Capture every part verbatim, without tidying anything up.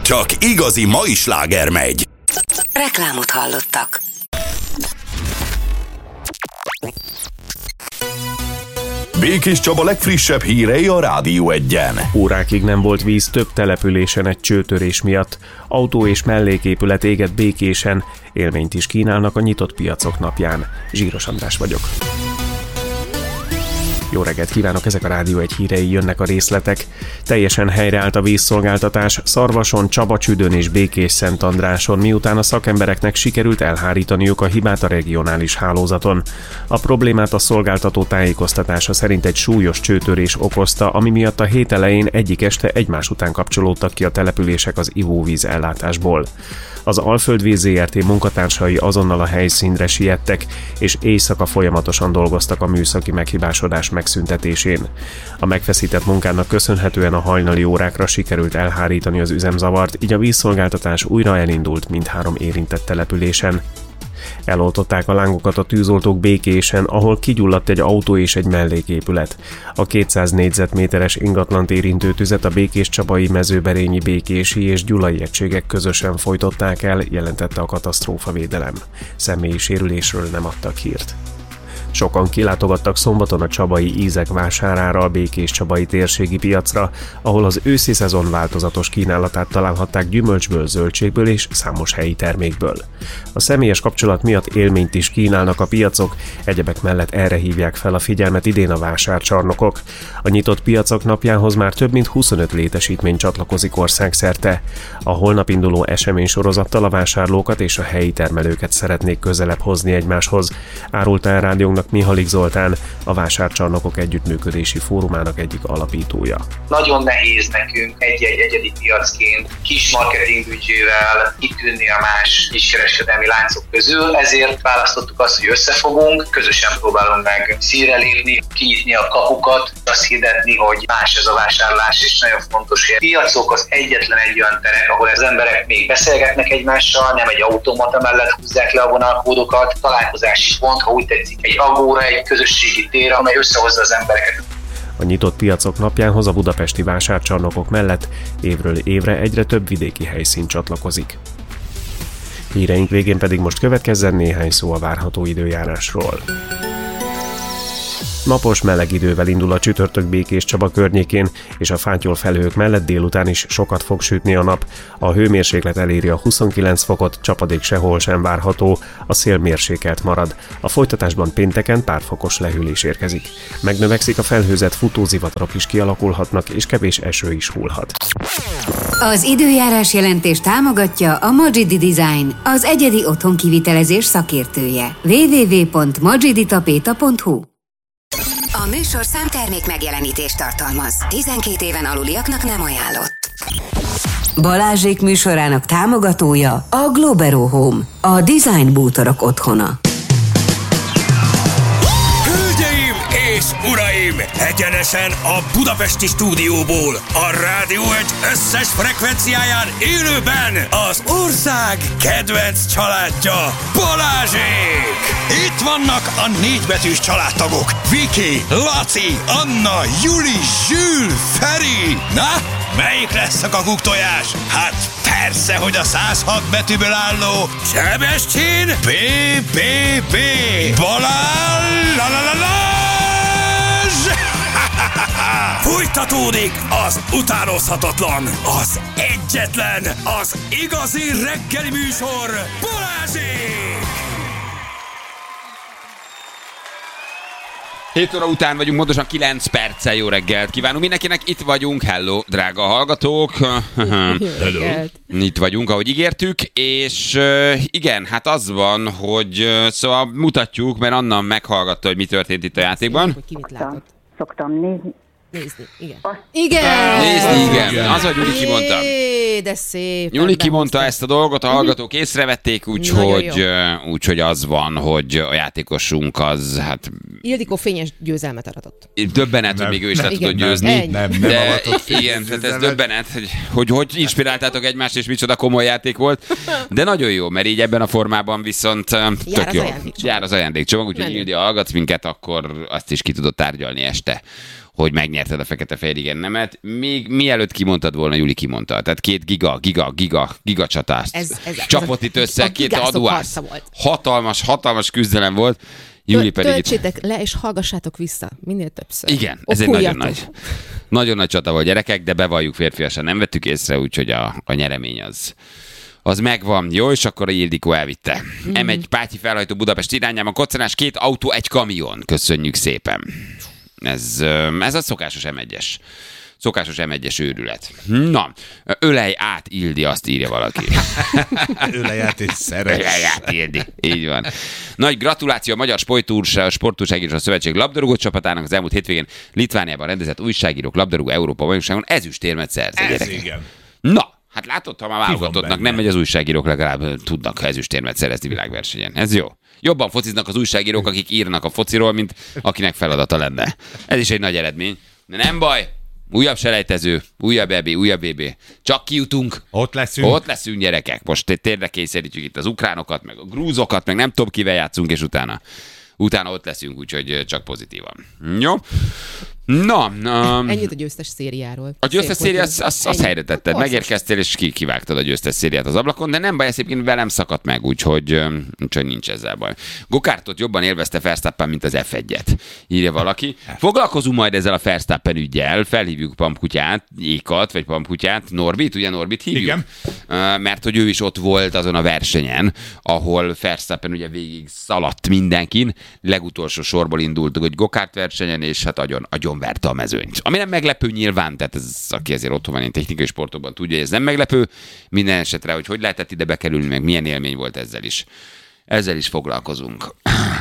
csak igazi mai sláger megy. Reklámot hallottak. Békés Csaba legfrissebb hírei a Rádió Egyen. Órákig nem volt víz több településen egy csőtörés miatt. Autó és melléképület égett Békésen. Élményt is kínálnak a nyitott piacok napján. Zsíros András vagyok. Jó reggelt kívánok, ezek a Rádió Egy hírei, jönnek a részletek. Teljesen helyreállt a vízszolgáltatás Szarvason, Csabacsüdön és Békés-Szentandráson, miután a szakembereknek sikerült elhárítaniuk a hibát a regionális hálózaton. A problémát a szolgáltató tájékoztatása szerint egy súlyos csőtörés okozta, ami miatt a hét elején egyik este egymás után kapcsolódtak ki a települések az ivóvíz ellátásból. Az Alföldvíz zé er té munkatársai azonnal a helyszínre siettek, és éjszaka folyamatosan dolgoztak a műszaki meghibásodás megszüntetésén. A megfeszített munkának köszönhetően a hajnali órákra sikerült elhárítani az üzemzavart, így a vízszolgáltatás újra elindult mindhárom érintett településen. Eloltották a lángokat a tűzoltók Békésen, ahol kigyulladt egy autó és egy melléképület. A kétszáz négyzetméteres ingatlant érintő tüzet a Békéscsabai, Mezőberényi, Békési és Gyulai egységek közösen fojtották el, jelentette a katasztrófavédelem. Személyi sérülésről nem adtak hírt. Sokan kilátogattak szombaton a csabai ízek vásárára, a Békéscsabai térségi piacra, ahol az őszi szezon változatos kínálatát találhatták gyümölcsből, zöldségből és számos helyi termékből. A személyes kapcsolat miatt élményt is kínálnak a piacok, egyebek mellett erre hívják fel a figyelmet idén a vásárcsarnokok. A nyitott piacok napjához már több mint huszonöt létesítmény csatlakozik országszerte. A holnap induló eseménysorozattal a vásárlókat és a helyi termelőket szeretnék közelebb hozni egymáshoz, árulta el rádiónknak Mihalik Zoltán, a Vásárcsarnokok Együttműködési Fórumának egyik alapítója. Nagyon nehéz nekünk egy-egy egyedi piacként kis marketingbüdzsével kitűnni a más kiskereskedelmi láncok közül, ezért választottuk azt, hogy összefogunk, közösen próbálunk meg színre lépni, kinyitni a kapukat, azt hirdetni, hogy más ez a vásárlás, és nagyon fontos, hogy a piacok az egyetlen egy olyan terek, ahol az emberek még beszélgetnek egymással, nem egy automata mellett húzzák le a vonalkódokat, találkozási pont, ha úgy tetszik, egy agóra, egy közösségi tér, amely összehozza az embereket. A nyitott piacok napjához a budapesti vásárcsarnokok mellett évről évre egyre több vidéki helyszín csatlakozik. Híreink végén pedig most következzen néhány szó a várható időjárásról. Napos, meleg idővel indul a csütörtök Békéscsaba környékén, és a fátyol felhők mellett délután is sokat fog sütni a nap. A hőmérséklet eléri a huszonkilenc fokot, csapadék sehol sem várható, a szél mérsékelt marad. A folytatásban pénteken pár fokos lehűlés érkezik. Megnövekszik a felhőzet, futózivatarok is kialakulhatnak, és kevés eső is hullhat. Az időjárás jelentés támogatja a Magidi Design, az egyedi otthonkivitelezés szakértője. double-u double-u double-u pont magiditapéta pont hu. A műsor számtermék megjelenítést tartalmaz. tizenkét éven aluliaknak nem ajánlott. Balázsék műsorának támogatója a Globero Home, a design bútorok otthona. Hölgyeim és uraim! Egyenesen a budapesti stúdióból, a Rádió Egy összes frekvenciáján élőben az ország kedvenc családja, Balázsék! Itt vannak a négybetűs családtagok: Viki, Laci, Anna, Juli, Zsül, Feri. Na, melyik lesz a kakuktojás? Hát persze, hogy a száz hat betűből álló Sebestyén bé bé bé Balázs! La la la la! Fújtatódik az utánozhatatlan, az egyetlen, az igazi reggeli műsor, Balázsék! hét óra után vagyunk, pontosan kilenc perccel. Jó reggelt kívánunk mindenkinek, itt vagyunk, hello, drága hallgatók. Hello. Itt vagyunk, ahogy ígértük, és uh, igen, hát az van, hogy uh, szóval mutatjuk, mert Anna meghallgatta, hogy mi történt itt a játékban. Hogy ki mit látott. Szoktam nézni. Nézni, igen. Igen! Nézni, igen. igen. Az, hogy Juli kimondta. Jé, de szép. Juli kimondta ezt a dolgot, a hallgatók észrevették, úgyhogy úgy, az van, hogy a játékosunk az, hát... Ildikó fényes győzelmet aratott. Döbbenet, hogy még ő is le tudott győzni. Nem, nem de igen, tehát ez döbbenet, hogy, hogy hogy inspiráltátok egymást, és micsoda komoly játék volt. De nagyon jó, mert így ebben a formában viszont tök jó. Jár az ajándékcsomag, úgyhogy Ildi, hallgatsz minket, akkor azt is ki tudod tárgyalni este, hogy megnyerted a fekete-fehér igen nemet, még mielőtt kimondtad volna, Juli kimondta. Tehát két giga, giga, giga, giga csatást ez, ez, csapott ez itt össze, két adóász. Hatalmas, hatalmas küzdelem volt. Júli pedig töltsétek itt... le, és hallgassátok vissza minél többször. Igen, ez egy nagyon nagy, nagyon nagy csata volt, gyerekek, de bevalljuk férfiasan, nem vettük észre, úgyhogy a, a nyeremény az, az megvan. Jó, és akkor a Ildikó elvitte. Mm. em egy Pátyi felhajtó Budapest irányában, koccanás, két autó, egy kamion. Köszönjük szépen. Ez, ez a szokásos em egyes. Szokásos em egyes őrület. Na, ölej át, Ildi, azt írja valaki. Ölej át és szeres. Ölej át, Ildi. Így van. Nagy gratuláció a Magyar Sportúrságíró a Szövetség labdarúgó csapatának az elmúlt hétvégén Litvániában rendezett újságírók labdarúgó Európa bajnokságon ezüstérmet szerzett. Ez igen. Na, hát látod, ha már válogatottnak nem megy az újságírók, legalább tudnak ezüstérmet szerezni világversenyen. Ez jó. Jobban fociznak az újságírók, akik írnak a fociról, mint akinek feladata lenne. Ez is egy nagy eredmény. De nem baj. Újabb selejtező, újabb é bé, újabb é bé. Csak kijutunk. Ott leszünk. Ott leszünk, gyerekek. Most tényleg kényszerítjük itt az ukránokat, meg a grúzokat, meg nem tudom, kivel játszunk, és utána, utána ott leszünk, úgyhogy csak pozitívan. Jó? Na. Um, Ennyit a győztes szériáról. A győztes széria, azt az, az helyre tetted. Megérkeztél, és ki, kivágtad a győztes szériát az ablakon, de nem baj, ez egyébként velem szakadt meg, úgyhogy, úgyhogy nincs ezzel baj. Gokártot jobban élvezte Verstappen, mint az ef egyet, írja valaki. Foglalkozunk majd ezzel a Verstappen üggyel, felhívjuk Pampkutyát, Ékat, vagy Pampkutyát, Norbit, ugye Norbit hívjuk? Igen. Uh, mert hogy ő is ott volt azon a versenyen, ahol Verstappen ugye végig szaladt mindenkin, legutolsó sorból indultunk egy gokárt versenyen, és hát agyon, agyon verte a mezőnyt. Ami nem meglepő nyilván, tehát ez, aki azért otthon van, én technikai sportokban tudja, hogy ez nem meglepő. Minden esetre, hogy hogy lehetett ide bekerülni, meg milyen élmény volt ezzel is. Ezzel is foglalkozunk.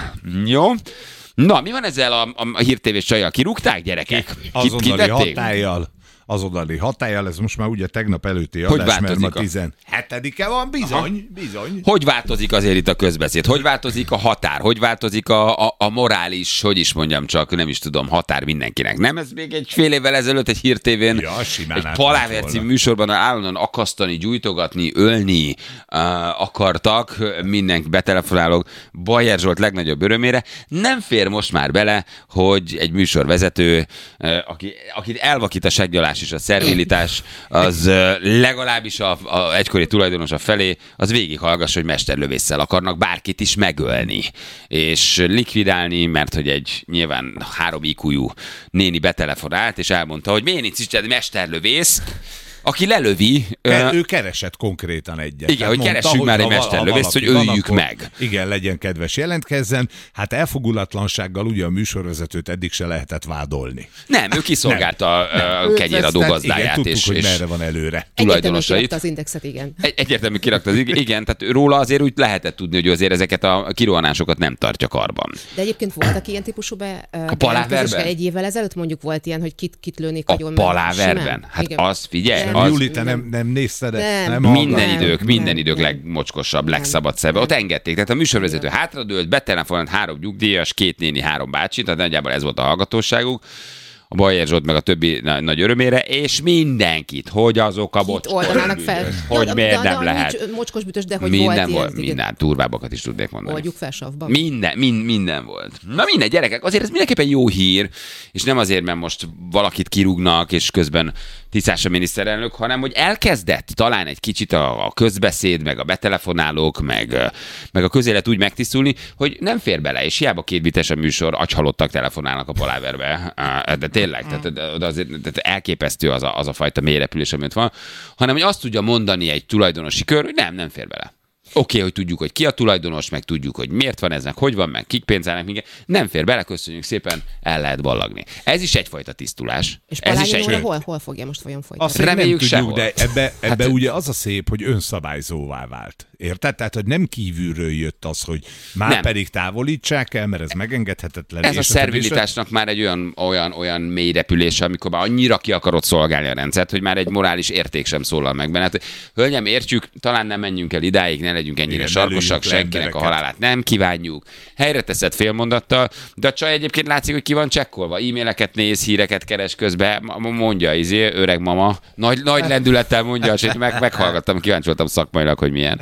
Jó. Na, mi van ezzel a, a, a hírtévés csajjal? Kirúgták, gyerekek? Azonnali hatállyal. Azonnali hatállyal, ez most már ugye tegnap előtti adás, mert ma tizenhetedike van, bizony, Aha. bizony. Hogy változik azért itt a közbeszéd? Hogy változik a határ? Hogy változik a, a, a morális, hogy is mondjam csak, nem is tudom, határ mindenkinek? Nem, ez még egy fél évvel ezelőtt egy hírtévén, ja, egy Paláver című műsorban állandóan akasztani, gyújtogatni, ölni uh, akartak, mindenki betelefonálok, Bajer Zsolt legnagyobb örömére. Nem fér most már bele, hogy egy műsorvezető, uh, aki, akit elvakít a seggyalás és a szervilitás, az legalábbis a, a egykori tulajdonosa felé, az végighallgass, hogy mesterlövésszel akarnak bárkit is megölni, és likvidálni, mert hogy egy nyilván három í kú-jú néni betelefonált, és elmondta, hogy miért nincs is egy mesterlövész, aki lelövi. Ke- ő keresett konkrétan egyet. Igen, hogy keressünk már egy mesterlövészt, hogy öljük meg. Igen, legyen kedves, jelentkezzen. Hát elfogulatlansággal ugye a műsorvezetőt eddig se lehetett vádolni. Nem, ő kiszolgálta a kenyéradó gazdáját. Igen, tudtuk, és, hogy és merre van előre. Tulajdonosait. Egyértelmű kirakta az indexet, igen. Egy, egyértelmű kirakta az indexet, igen. Tehát róla azért úgy lehetett tudni, hogy azért ezeket a kirohanásokat nem tartja karban. De egyébként voltak ilyen típusú be, a Paláverben? Egy évvel ezelőtt mondjuk volt ilyen, hogy kit, kit lőnék agyon. A Paláverben? Hát igen. Az figyelj. Az... Júli, te nem, nem nézted nem, nem, minden nem, idők, nem, minden nem, idők nem. legmocskosabb, legszabad szebe. Ott engedték. Tehát a műsorvezető hátradőlt, betelefonált három nyugdíjas, két néni, három bácsi, tehát nagyjából ez volt a hallgatóságuk. A Bajer Zsolt meg a többi nagy örömére, és mindenkit, hogy azok a bocskos oldanának fel. Hogy ja, miért de, nem de, lehet. Mocskos bütös, de hogy minden volt, volt minden, turvábbakat is tudnék mondani. Oldjuk fel savban. Minden, mind, minden volt. Na minden, gyerekek, azért ez mindenképpen jó hír, és nem azért, mert most valakit kirúgnak, és közben tisztás a miniszterelnök, hanem hogy elkezdett talán egy kicsit a, a közbeszéd, meg a betelefonálók, meg, meg a közélet úgy megtisztulni, hogy nem fér bele, és hiába kétbites a műsor, agyhalottak telefonálnak a Paláverbe. De tényleg, tehát, de azért, tehát elképesztő az a, az a fajta mélyrepülés, amit van, hanem hogy azt tudja mondani egy tulajdonosi kör, hogy nem, nem fér bele. Oké, okay, hogy tudjuk, hogy ki a tulajdonos, meg tudjuk, hogy miért van ez, meg hogy van, meg kik pénzelnek, minket. Nem fér bele, köszönjük szépen, el lehet ballagni. Ez is egyfajta tisztulás. És ez is egy... hol, hol fogja most vajon folytatni? Azt reméljük nem tudjuk, de ebbe, ebbe hát, ugye az a szép, hogy önszabályzóvá vált. Érted? Tehát, hogy nem kívülről jött az, hogy már nem. pedig távolítsák el, mert ez megengedhetetlen. Ez a szervilitásnak már egy olyan, olyan, olyan mély repülése, amikor már annyira ki akarod szolgálni a rendszert, hogy már egy morális érték sem szólal meg benne. Hát, hölgyem, értjük, talán nem menjünk el idáig, ne legyünk ennyire igen, sarkosak, senkinek a halálát nem kívánjuk. Helyre teszed félmondattal, de a csaj egyébként látszik, hogy ki van csekkolva. E-maileket néz, híreket keres közben, mondja, izé, öreg mama. Nagy, nagy lendülettel mondja, és meg, meghallgattam, kíváncsi voltam szakmailag, hogy milyen.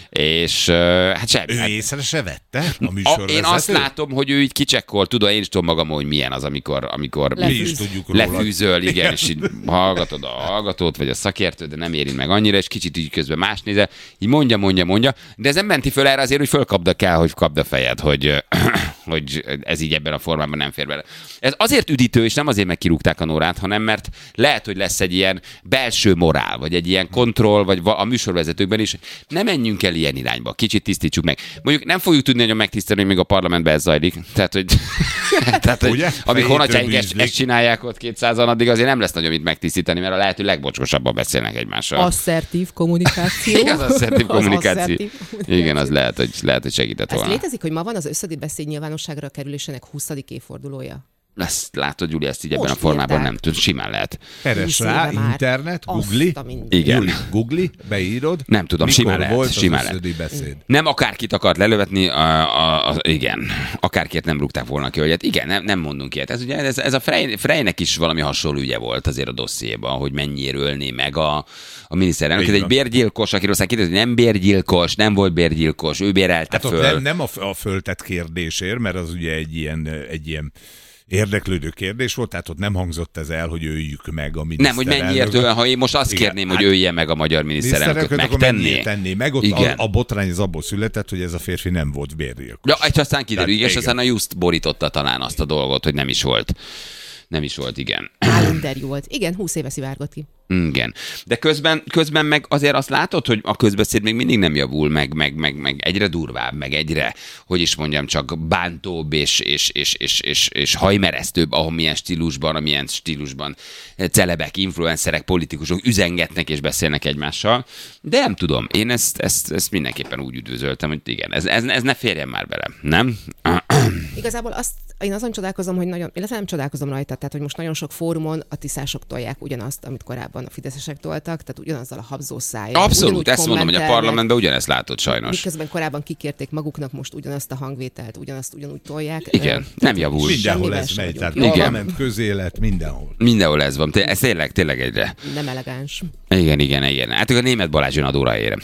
És uh, hát semmi. Ő hát, észre se vette a a, műsorvezető? én azt látom, hogy ő így kicsekkol, tudom, én is tudom magam, hogy milyen az, amikor, amikor Mi is tudjuk róla. lefűzöl, igen, és így hallgatod a hallgatót, vagy a szakértőt, de nem érint meg annyira, és kicsit így közben más nézel, így mondja, mondja, mondja, de ez nem menti föl erre azért, hogy fölkapda kell, hogy kapd a fejed, hogy, hogy ez így ebben a formában nem fér bele. Ez azért üdítő, és nem azért meg kirúgták a Nórát, hanem mert lehet, hogy lesz egy ilyen belső morál, vagy egy ilyen kontroll, vagy a műsorvezetőkben is. Nem menjünk el ilyen irányba, kicsit tisztítsuk meg. Mondjuk nem fogjuk tudni nagyon megtisztelni, hogy még a parlamentben ez zajlik. Tehát, hogy, tehát, hogy amíg honatjaink ezt, ezt csinálják ott kétszázan, addig azért nem lesz nagyon mit megtisztítani, mert a lehető legbocskosabban beszélnek egymással. Asszertív kommunikáció. Igen, az asszertív kommunikáció. asszertív kommunikáció. Igen, az lehet, hogy, lehet, hogy segített volna. Ez létezik, hogy ma van az összödi beszéd nyilvánosságra kerülésének huszadik évfordulója? Ezt látod, Júli, ezt így ebben Most a formában írták. nem tud, simán lehet. Keres rá, internet, googli. Igen. Júli, googli, beírod. Nem tudom, mikor simán lehet. volt Simán az lehet. összödi beszéd. Nem akárkit akart lelövetni, a, a, a, igen, akárkit nem rúgták volna ki, hogy hát igen, nem, nem mondunk ilyet. Ez ugye ez, ez a Frey, Freynek is valami hasonló ügye volt azért a dossziéban, hogy mennyire ölné meg a, a miniszterelnök. Ez egy bérgyilkos, akiről aztán kérdezni, nem bérgyilkos, nem volt bérgyilkos, ő bérelte Hát föl. nem, nem a, a föltett kérdésért, mert az ugye egy ilyen, egy ilyen érdeklődő kérdés volt, tehát ott nem hangzott ez el, hogy öljük meg a miniszterelnököt. Nem, hogy mennyiért öl, ha én most azt igen, kérném, hát, hogy ölje meg a magyar miniszterelnököt, megtenné. tenné meg, ott a, a botrány az abból született, hogy ez a férfi nem volt bérgyilkos. Ja, és aztán kiderül, és igen. aztán a Just borította talán azt a dolgot, hogy nem is volt. Nem is volt, igen. Állinterjú volt. Igen, húsz éve szivárgott ki. Igen. De közben, közben meg azért azt látod, hogy a közbeszéd még mindig nem javul, meg, meg, meg, meg egyre durvább, meg egyre, hogy is mondjam, csak bántóbb és, és, és, és, és, és hajmeresztőbb, ahol milyen stílusban, amilyen stílusban celebek, influencerek, politikusok üzengetnek és beszélnek egymással. De nem tudom, én ezt, ezt, ezt mindenképpen úgy üdvözöltem, hogy igen, ez, ez, ez ne férjen már bele, nem? Igazából azt, én azon csodálkozom, hogy nagyon, illetve nem csodálkozom rajta, tehát hogy most nagyon sok fórumon a tiszások tolják ugyanazt, amit korábban a fideszesek toltak, tehát ugyanazzal a habzó szájjal. Abszolút, ezt mondom, hogy a parlamentben ugyanezt látod sajnos. Miközben korábban kikérték maguknak, most ugyanazt a hangvételt, ugyanazt ugyanúgy tolják. Igen, nem javul. Mindenhol ez megy, tehát parlament, közélet, mindenhol. Mindenhol ez van, ez tényleg, tényleg egyre. Nem elegáns. Igen, igen, igen. Hát a német Balázs jön adóra érem.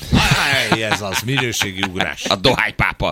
Ez az, minőségi ugrás. A dohánypápa.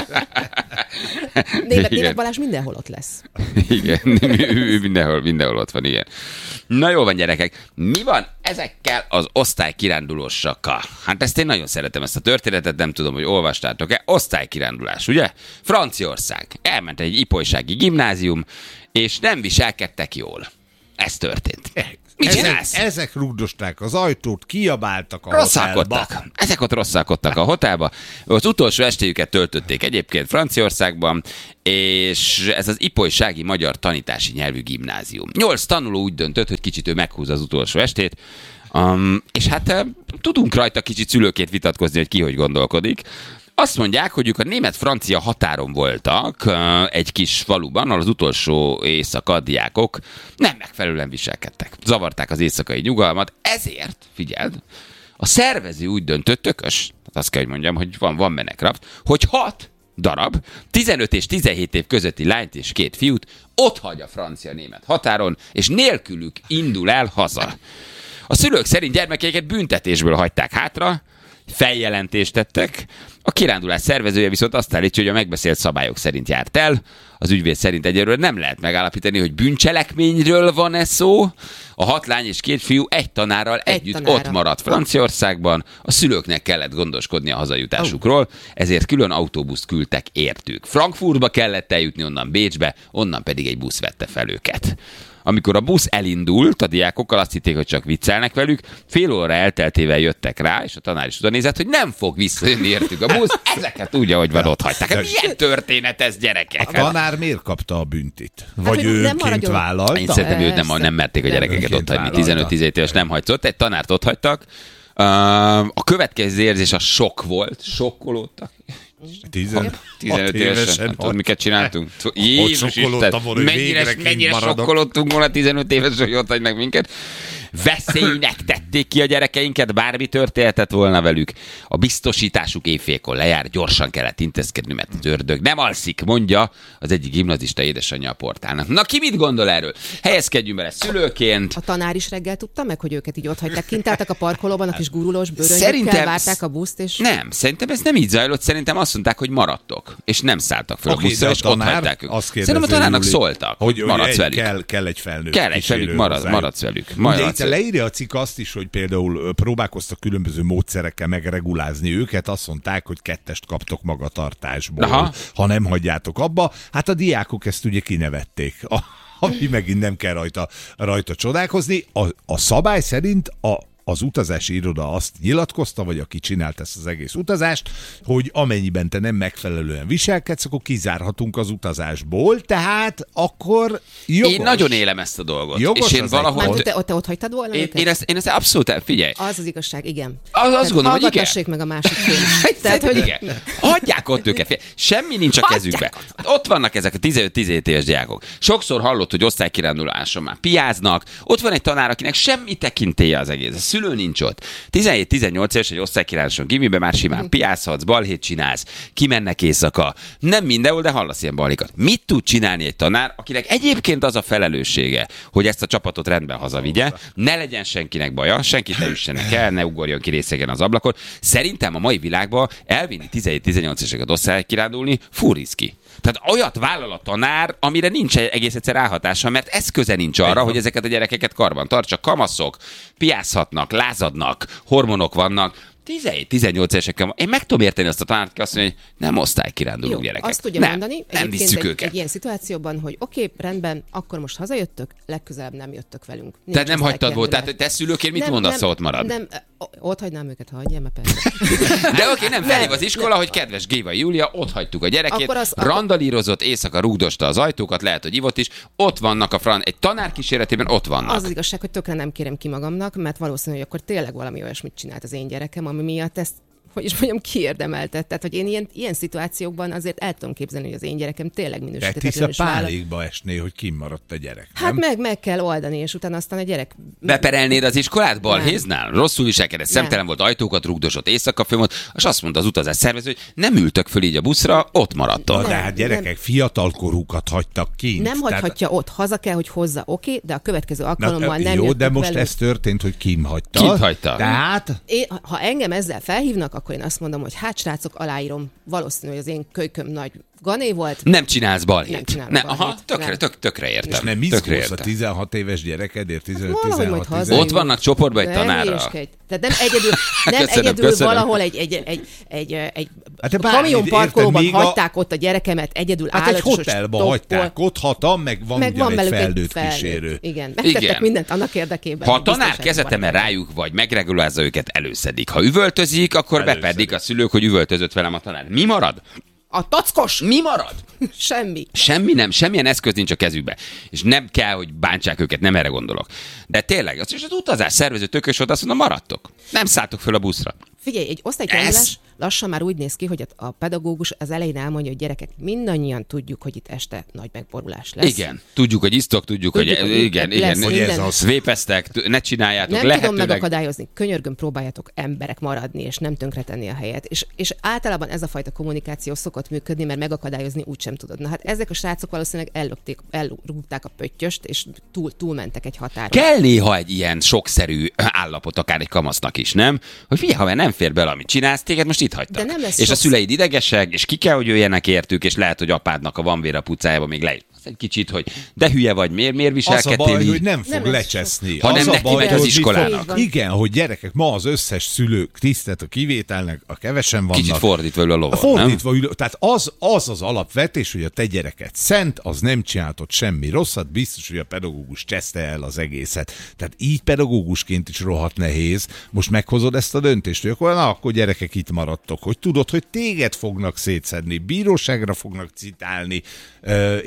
Német, német Balázs mindenhol ott lesz. Igen, ő mindenhol, mindenhol ott van, igen. Na jó van, gyerekek, mi van ezekkel az osztálykirándulósakkal? Hát ezt én nagyon szeretem, ezt a történetet, nem tudom, hogy olvastátok-e. Osztálykirándulás, ugye? Franciaország. Elment egy ipolysági gimnázium, és nem viselkedtek jól. Ez történt. Mit csinálsz? Ezek, ezek rúgdosták az ajtót, kiabáltak a rosszalkodtak. hotelba. Ezek ott rosszalkodtak a hotelba. Az utolsó estéjüket töltötték egyébként Franciaországban, és ez az ipolysági magyar tanítási nyelvű gimnázium. Nyolc tanuló úgy döntött, hogy kicsit ő meghúzza az utolsó estét, um, és hát uh, tudunk rajta kicsit szülőként vitatkozni, hogy ki hogy gondolkodik. Azt mondják, hogy ők a német-francia határon voltak egy kis faluban, ahol az utolsó éjszaka diákok nem megfelelően viselkedtek. Zavarták az éjszakai nyugalmat, ezért, figyeld, a szervező úgy döntött, tökös, tehát azt kell, hogy mondjam, hogy van, van menekraft, hogy hat darab, tizenöt és tizenhét év közötti lányt és két fiút ott hagy a francia-német határon, és nélkülük indul el haza. A szülők szerint gyermekeiket büntetésből hagyták hátra, feljelentést tettek. A kirándulás szervezője viszont azt állítja, hogy a megbeszélt szabályok szerint járt el. Az ügyvéd szerint egyelőre nem lehet megállapítani, hogy bűncselekményről van-e szó. A hat lány és két fiú egy tanárral egy együtt tanára. Ott maradt Franciaországban. A szülőknek kellett gondoskodni a hazajutásukról, ezért külön autóbuszt küldtek értük. Frankfurtba kellett eljutni, onnan Bécsbe, onnan pedig egy busz vette fel őket. Amikor a busz elindult, a diákokkal azt hitték, hogy csak viccelnek velük, fél óra elteltével jöttek rá, és a tanár is oda nézett, hogy nem fog visszajönni értük a busz, ezeket úgy, ahogy van, ott hagyták. Hát milyen történet ez, gyerekek? A tanár miért kapta a büntit? Vagy hát, ő önként vállalta? Én szerintem őt nem, nem merték a gyerekeket ott hagyni. tizenöt-tizenhét éves nem hagyzott, egy tanárt ott hagytak. A következő érzés a sok volt, sokkolódtak. tizenöt évesen, tudod, miket csináltunk? Jézus Isten, mennyire, mennyire sokkolottunk volna tizenöt éves, hogy ott hagynak minket. Veszélynek tették ki a gyerekeinket, bármi történhetett volna velük. A biztosításuk éjfélkor lejár, gyorsan kellett intézkedni, mert az ördög nem alszik, mondja az egyik gimnazista édesanyja a portálnak. Na ki mit gondol erről? Helyezkedjünk bele szülőként. A tanár is reggel tudta meg, hogy őket így ott hagyták, kint álltak a parkolóban, a kis gurulós bőröngyökkel, várták a buszt, és... Nem, szerintem ez nem így zajlott, szerintem azt mondták, hogy maradtok, és nem szálltak fel okay, a buszra, és ott hagyták őket. Szerintem a tanárnak szóltak, hogy maradsz velük. Kell, kell egy felnőtt. Kell egy felük, marad, maradsz velük. Ugye itt leírja a cikk azt is, hogy például próbálkoztak különböző módszerekkel megregulázni őket, azt mondták, hogy kettest kaptok magatartásból, aha, ha nem hagyjátok abba. Hát a diákok ezt ugye kinevették. A, ami megint nem kell rajta, rajta csodálkozni. A, a szabály szerint a az utazási iroda azt nyilatkozta, vagy aki csinált ezt az egész utazást, hogy amennyiben te nem megfelelően viselkedsz, akkor kizárhatunk az utazásból, tehát akkor jogos. Én nagyon élem ezt a dolgot. Jogos és én valahogy... Már te, te ott hagytad volna? Én, én, ezt, én ezt abszolút, figyelj. Az az igazság, igen. Az, azt gondolom, hogy igen. Hallgatassék meg a másik fél. Tehát, hogy... igen. Hagyják ott őket. Semmi nincs a kezükbe. Ott vannak ezek a tizenöt-tizenhét éves diákok. Sokszor hallott, hogy osztálykiránduláson már piáznak. Ott van egy tanár, akinek semmi tekintélye az egész. Szülő nincs ott. tizenhét-tizennyolc éves egy osztálykiránduláson gimibe már simán piázhatsz, balhét csinálsz, kimennek éjszaka. Nem mindenhol, de hallasz ilyen balhékat. Mit tud csinálni egy tanár, akinek egyébként az a felelőssége, hogy ezt a csapatot rendben hazavigye, ne legyen senkinek baja, senkit ne üssenek el, ne ugorjon ki részegen az ablakon. Szerintem a mai világban elvinni tizenhét-tizennyolc éveseket osztálykirándulni furiszki. Tehát olyat vállal a tanár, amire nincs egész egyszer ráhatása, mert eszköze nincs arra, hogy ezeket a gyerekeket karban tartsa. Kamaszok, piázhatnak, lázadnak, hormonok vannak. tizenhét-tizennyolc évesekkel, én meg tudom érteni azt a tanárt, aki azt mondja, hogy nem osztálykiránduló gyerekek. Azt tudja nem, mondani, nem visszük egy, őket. egy ilyen szituációban, hogy oké, okay, rendben, akkor most hazajöttök, legközelebb nem jöttök velünk. Nincs Tehát nem hagytad volt, tehát te szülőként mit nem, mondasz, nem, ott marad? Nem, ott hagynám őket, ha hagyjál, mert persze. De oké, okay, nem felhív az iskola, hogy kedves Géva Júlia, ott hagytuk a gyerekét, az, randalírozott, éjszaka rúgdosta az ajtókat, lehet, hogy ivott is, ott vannak a fran, egy tanár kíséretében ott vannak. Az, az igazság, hogy tökre nem kérem ki magamnak, mert valószínű, hogy akkor tényleg valami olyasmit csinált az én gyerekem, ami miatt ezt, hogy is mondjam, kiérdemeltet. Tehát, hogy én ilyen, ilyen szituációkban azért el tudom képzelni, hogy az én gyerekem tényleg minősítetlenül is vállal. pálékba esné, hogy kimaradt a gyerek, nem? Hát meg, meg kell oldani, és utána aztán a gyerek... Beperelnéd az iskolát balhéznál? Rosszul viselkedett, szemtelen volt, ajtókat rugdosott, éjszaka fönn volt, és azt mondta az utazás szervező, hogy nem ültök föl így a buszra, ott maradtok. Na, de hát gyerekek nem. fiatalkorúkat hagytak kint. Nem tehát... hagyhatja ott, haza kell, hogy hozza, oké, okay, de a következő alkalommal Na, nem Jó, de most velük. ez történt, hogy kim hagyta. Kint hagyta. Tehát... Én, ha engem ezzel felhívnak, akkor én azt mondom, hogy hát srácok, aláírom, valószínű, hogy az én kölyköm nagy gané volt. Nem csinálsz balhét. Nem csinálok ne, balhét. Aha, tökre, nem. Tök, tökre értem. És nem izgulsz a tizenhat éves gyerekedért, tizenöt-tizenhat hát Ott vannak csoportban egy tanárra. Tehát nem egyedül, nem köszönöm, egyedül köszönöm. valahol egy, egy, egy, egy, egy hát kamionparkolóban a... hagyták ott a gyerekemet egyedül hát állatos. Hát egy hotelba hagyták ott, hatam, meg van, meg van egy felnőtt felnőtt. kísérő. Igen, megtettek Igen. mindent annak érdekében. Ha a tanár kezetemel rájuk vagy, megregulázza őket, előszedik. Ha üvöltözik, akkor Előszedik. bepedik a szülők, hogy üvöltözött velem a tanár. Mi marad? A tackos! Mi marad? Semmi. Semmi nem, semmilyen eszköz nincs a kezükbe. És nem kell, hogy bántsák őket, nem erre gondolok. De tényleg, az, és az utazás szervező tökös volt, azt mondom, maradtok. Nem szálltok föl a buszra. Figyelj, egy osztálykirándulás lassan már úgy néz ki, hogy a pedagógus az elején elmondja, hogy gyerekek, mindannyian tudjuk, hogy itt este nagy megborulás lesz. Igen, tudjuk, hogy isztok, tudjuk, tudjuk hogy, hogy igen, igen, hogy ez az. Vépeztek, ne csináljátok, nem lehetőleg. tudom megakadályozni, könyörgöm, próbáljatok emberek maradni, és nem tönkretenni a helyet. És, és általában ez a fajta kommunikáció szokott működni, mert megakadályozni úgysem tudod. Na hát ezek a srácok valószínűleg ellökték, elrúgták a pöttyöst, és túl, túlmentek egy határon. Kell néha egy ilyen sokszerű állapot, akár egy kamasznak is, nem? Hogy figyelj, ha nem fér bele, amit csinálsz, téged most itt hagytak. De nem lesz és sok... a szüleid idegesek, és ki kell, hogy jöjjenek értük, és lehet, hogy apádnak a van vér a pucájába még le. Egy kicsit, hogy de hülye vagy, miért, miért viselkedtél? Az a baj, hogy nem fog nem lecseszni. Ha nem neki megy az iskolának. Igen, hogy gyerekek, ma az összes szülők tisztelt a kivételnek, a kevesen vannak. Kicsit fordítva ül a lovat, Fordítva ül, tehát az, az az alapvetés, hogy a te gyereket szent, az nem csináltott semmi rosszat, biztos, hogy a pedagógus cseszte el az egészet. Tehát így pedagógusként is rohadt nehéz. Most meghozod ezt a döntést, hogy akkor, na, akkor gyerekek itt maradtok, hogy tudod, hogy téged fognak szétszedni, bíróságra fognak citálni,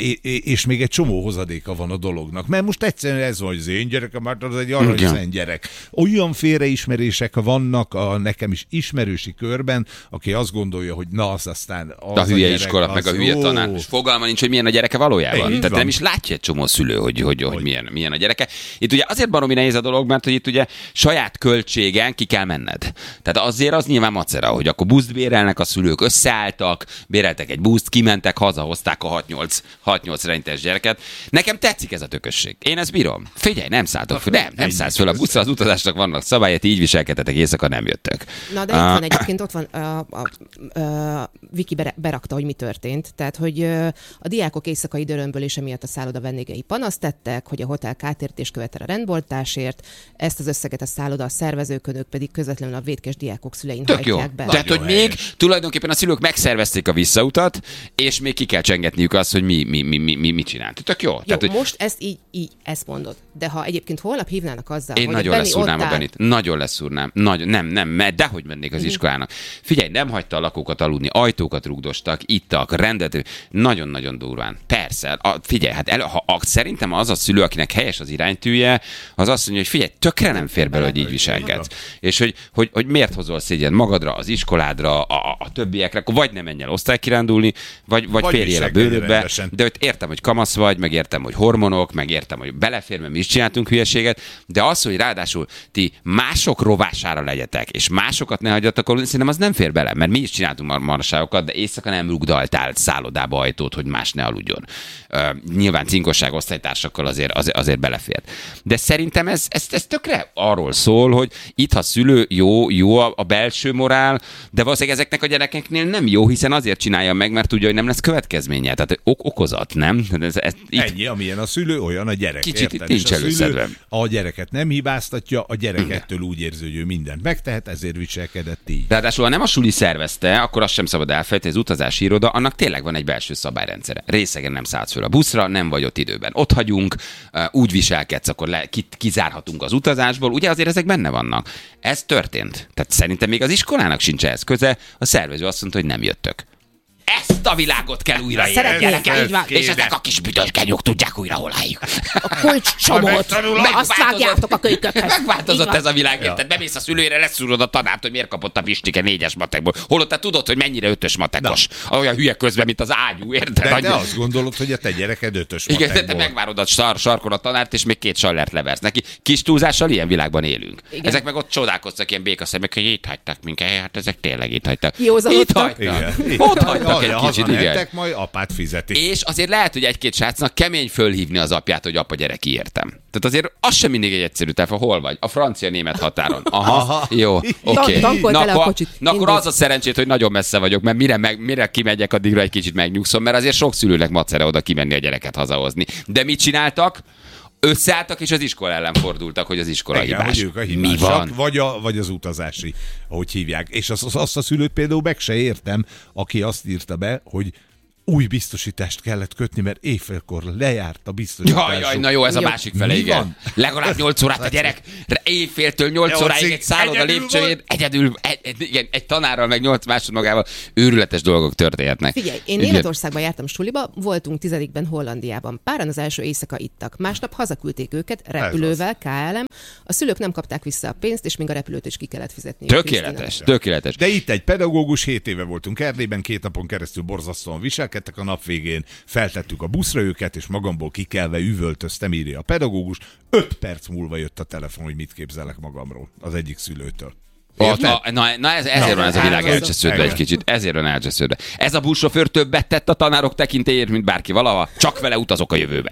és még egy csomó hozadéka van a dolognak. Mert most egyszerűen ez van, hogy az én gyerekem, hát az egy aranyszent gyerek. Olyan félreismerések vannak a nekem is ismerősi körben, aki azt gondolja, hogy na az aztán az a hülye a gyerek, iskola, az meg a hülye tanár. És fogalma nincs, hogy milyen a gyereke valójában. Így Tehát van. nem is látja egy csomó szülő, hogy, hogy, hogy, hogy milyen, milyen a gyereke. Itt ugye azért baromi nehéz a dolog, mert hogy itt ugye saját költségen ki kell menned. Tehát azért az nyilván macera, hogy akkor buszt bérelnek a szülők, összeálltak, béreltek egy buszt, kimentek, hazahozták a hat-nyolc rejtes gyereket. Nekem tetszik ez a tökösség. Én ezt bírom. Figyelj, nem szálltok föl, nem, nem szállsz föl a buszra, az utazásnak vannak szabályai, így viselkedtetek, éjszaka nem jöttök. Na de itt van egyébként, ott van a, a, a Viki berakta, hogy mi történt. Tehát, hogy a diákok éjszakai dörömbölése miatt a szálloda vendégei panaszt tettek, hogy a hotel kártérítést követel a rendboltásért, ezt az összeget a szálloda a szervezők, ők pedig közvetlenül a vétkes diákok szülein tök jó. hajtják be. Tehát, hogy még tulajdonképpen a szülők megszervezték a visszautat, és még ki kell csengetniük azt, hogy mi, mi, mi, mi, mi mit csinált. Tök jó. Jó, Tehát, hogy... most ezt így, így ezt mondod. De ha egyébként holnap hívnának azzal, Én hogy nagyon a Benni leszúrnám ott a Benit. Nagyon leszúrnám. Nagyon, nem, nem, mert dehogy mennék az iskolának. Figyelj, nem hagyta a lakókat aludni, ajtókat rúgdostak, ittak, rendet, nagyon-nagyon durván. Persze, a, figyelj, hát el, ha, a, szerintem az a szülő, akinek helyes az iránytűje, az azt mondja, hogy figyelj, tökre nem fér bele, hogy így viselkedsz. És hogy, hogy, hogy miért hozol szégyen magadra, az iskoládra, a, a többiekre, akkor vagy nem menj el osztálykirándulni, vagy, vagy, vagy férjél a bőrödbe. De hogy értem, hogy kamasz vagy, meg értem, hogy hormonok, meg értem, hogy belefér, mert mi is csináltunk hülyeséget, de az, hogy ráadásul ti mások rovására legyetek, és másokat ne hagyjatok aludni, szerintem az nem fér bele, mert mi is csináltunk mar- marságokat, de éjszaka nem rugdaltál szállodába ajtót, hogy más ne aludjon. Uh, nyilván cinkosság osztálytársakkal azért, azért, azért belefért. De szerintem ez, ez, ez tökre arról szól, hogy itt, ha szülő jó, jó a, a belső morál, de valószínűleg ezeknek a gyerekeknél nem jó, hiszen azért csinálja meg, mert tudja, hogy nem lesz következménye. Tehát ok- okozat, nem? Ez, ez, itt... Ennyi, amilyen a szülő, olyan a gyerek. Kicsit érted? nincs És a előszedve. A gyereket nem hibáztatja, a gyerek ettől úgy érzi, hogy ő mindent megtehet, ezért viselkedett így. Ráadásul, ha nem a suli szervezte, akkor azt sem szabad elfelejteni, az utazási iroda, annak tényleg van egy belső szabályrendszere. Részegen nem szállsz föl a buszra, nem vagy ott időben. Ott hagyunk, úgy viselkedsz, akkor le, kizárhatunk az utazásból. Ugye azért ezek benne vannak. Ez történt. Tehát szerintem még az iskolának sincs ehhez köze. A szervező azt mondta, hogy nem jöttök. Ezt a világot kell újra Szeretnék, így van. és ezek a kis büdös genyók tudják újra hol álljuk. A kulcscsomót, azt vágjátok a kölykökhöz. Megváltozott ez a világ, érted? Bemész a szülőre, leszúrod a tanárt, hogy miért kapott a Pistike négyes matekból. Holott te tudod, hogy mennyire ötös matekos. Olyan hülye közben, mint az ágyú, érted? De, de azt gondolod, hogy a te gyereked ötös matekból. Igen, te megvárod a sar, sarkon a tanárt, és még két sallert leversz neki. Kis túlzással ilyen világban élünk. Igen. Ezek meg ott csodálkoztak ilyen békaszemek, hogy itt hagytak minket, hát ezek tényleg itt hagytak. Itt hagytak. Ott hagytak egy kicsit, igen. Majd apát fizeti. És azért lehet, hogy egy-két srácnak kemény fölhívni az apját, hogy apa, gyere, kiértem. Tehát azért az sem mindig egy egyszerű telefon. Hol vagy? A francia-német határon. Aha, Aha. Jó, oké. Okay. Na, akkor, na akkor az a szerencsét, hogy nagyon messze vagyok, mert mire, meg, mire kimegyek, addigra egy kicsit megnyugszom, mert azért sok szülőnek macera oda kimenni a gyereket hazahozni. De mit csináltak? Összeálltak, és az iskola ellen fordultak, hogy az iskola igen, hibás. Hogy ők a hibásak, mi van? Vagy, a, vagy az utazási, ahogy hívják. És azt, azt a szülőt például meg se értem, aki azt írta be, hogy új biztosítást kellett kötni, mert éjfélkor lejárt a biztosításuk. Jaj, jaj, na jó, ez a jó. másik fele, igen. Van? Legalább nyolc órát a gyerek, éjféltől nyolc óráig egy szálloda lépcsőjén, egyedül, egy, egy, igen, egy tanárral, meg nyolc másodmagával őrületes dolgok történhetnek. Figyelj, én Németországban jártam suliba, voltunk tizedikben Hollandiában. Páran az első éjszaka ittak. Másnap hazaküldték őket repülővel, ká el em. A szülők nem kapták vissza a pénzt, és még a repülőt is ki kellett fizetni. Tökéletes, tökéletes. De itt egy pedagógus, hét éve voltunk Erdélyben, két napon keresztül borzasztóan viselkedtek, a nap végén feltettük a buszra őket, és magamból kikelve üvöltöztem, írja a pedagógus. Öt perc múlva jött a telefon, hogy mit képzelek magamról az egyik szülőtől. Ott, na, na, na ez, ezért na, van ez a világ elcsesződve egy kicsit. Ezért van elcsesződve. Ez a buszsofőr többet tett a tanárok tekintélyért, mint bárki valaha. Csak vele utazok a jövőben.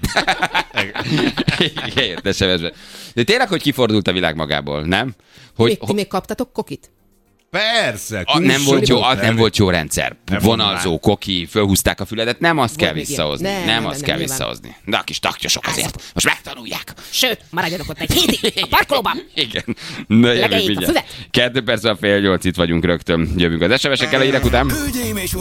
Értesem. De tényleg, hogy kifordult a világ magából, nem? Hogy, még, ti még kaptatok kokit? Persze. A, nem, volt jó, a, nem volt jó rendszer. Vonalzó, koki, fölhúzták a füledet, nem azt kell visszahozni. Nem, nem, nem azt nem, kell nem, visszahozni. De a kis taktyosok azért. Most megtanulják. Sőt, maradjanak ott egy hétig a parkolóban. Igen. Na, jövünk, Kettő perc a fél nyolc, itt vagyunk rögtön. Jövünk az es em es-ekkel a hírek után.